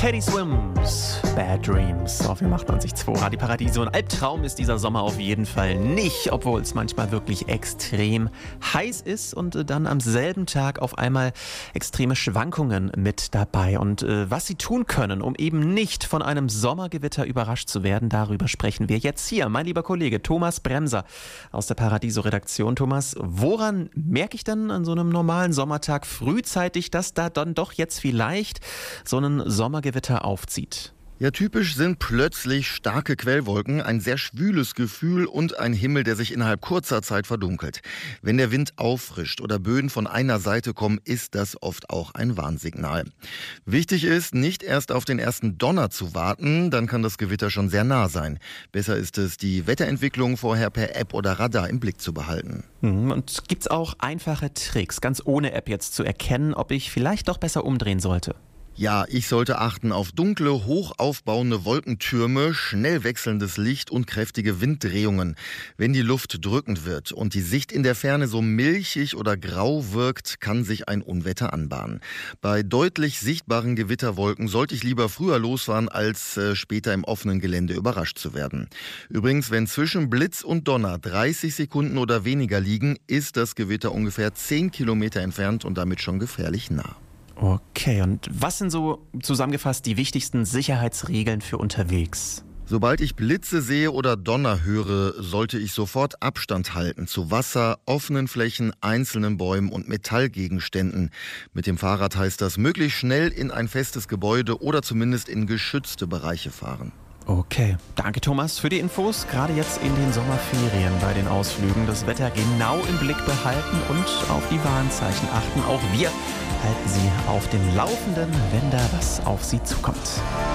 Teddy Swims, Bad Dreams auf 98.2 Radio Paradiso. Ein Albtraum ist dieser Sommer auf jeden Fall nicht, obwohl es manchmal wirklich extrem heiß ist und dann am selben Tag auf einmal extreme Schwankungen mit dabei. Und was Sie tun können, um eben nicht von einem Sommergewitter überrascht zu werden, darüber sprechen wir jetzt hier. Mein lieber Kollege Thomas Bremser aus der Paradiso-Redaktion. Thomas, woran merke ich denn an so einem normalen Sommertag frühzeitig, dass da dann doch jetzt vielleicht so ein Sommergewitter aufzieht? Ja, typisch sind plötzlich starke Quellwolken, ein sehr schwüles Gefühl und ein Himmel, der sich innerhalb kurzer Zeit verdunkelt. Wenn der Wind auffrischt oder Böen von einer Seite kommen, ist das oft auch ein Warnsignal. Wichtig ist, nicht erst auf den ersten Donner zu warten, dann kann das Gewitter schon sehr nah sein. Besser ist es, die Wetterentwicklung vorher per App oder Radar im Blick zu behalten. Und gibt's auch einfache Tricks, ganz ohne App jetzt zu erkennen, ob ich vielleicht doch besser umdrehen sollte? Ja, ich sollte achten auf dunkle, hoch aufbauende Wolkentürme, schnell wechselndes Licht und kräftige Winddrehungen. Wenn die Luft drückend wird und die Sicht in der Ferne so milchig oder grau wirkt, kann sich ein Unwetter anbahnen. Bei deutlich sichtbaren Gewitterwolken sollte ich lieber früher losfahren, als später im offenen Gelände überrascht zu werden. Übrigens, wenn zwischen Blitz und Donner 30 Sekunden oder weniger liegen, ist das Gewitter ungefähr 10 Kilometer entfernt und damit schon gefährlich nah. Okay, und was sind so zusammengefasst die wichtigsten Sicherheitsregeln für unterwegs? Sobald ich Blitze sehe oder Donner höre, sollte ich sofort Abstand halten zu Wasser, offenen Flächen, einzelnen Bäumen und Metallgegenständen. Mit dem Fahrrad heißt das, möglichst schnell in ein festes Gebäude oder zumindest in geschützte Bereiche fahren. Okay, danke Thomas für die Infos. Gerade jetzt in den Sommerferien bei den Ausflügen das Wetter genau im Blick behalten und auf die Warnzeichen achten. Auch wir halten Sie auf dem Laufenden, wenn da was auf Sie zukommt.